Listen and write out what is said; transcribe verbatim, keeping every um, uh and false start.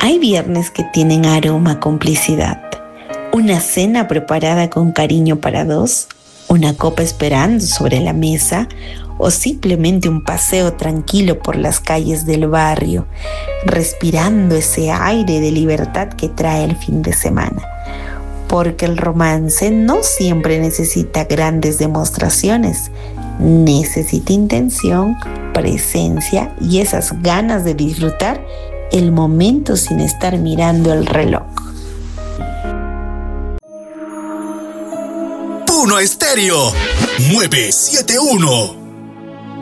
Hay viernes que tienen aroma a complicidad. Una cena preparada con cariño para dos, una copa esperando sobre la mesa o simplemente un paseo tranquilo por las calles del barrio, respirando ese aire de libertad que trae el fin de semana. Porque el romance no siempre necesita grandes demostraciones, necesita intención, presencia y esas ganas de disfrutar el momento sin estar mirando el reloj. Puno Estéreo nueve siete uno.